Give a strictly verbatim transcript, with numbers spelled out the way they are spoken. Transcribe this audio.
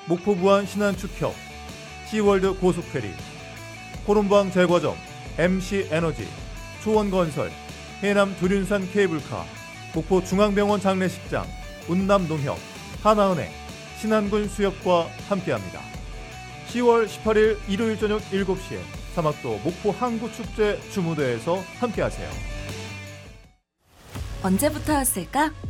목포 부안 신안축협, 시월드 고속페리, 코롬방 제과점, 엠씨에너지, 초원건설, 해남 두륜산 케이블카, 목포 중앙병원 장례식장, 운남농협, 하나은행, 신안군 수협과 함께합니다. 시월 십팔일 일요일 저녁 일곱 시에 사막도 목포 항구축제 주무대에서 함께하세요. 언제부터였을까?